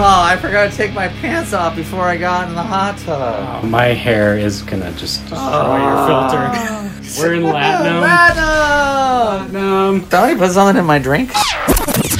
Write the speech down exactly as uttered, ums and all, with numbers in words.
Oh, I forgot to take my pants off before I got in the hot tub. Oh, my hair is gonna just destroy Oh. your filter. We're in Latinum. Latinum! Latinum. Somebody put something in my drink?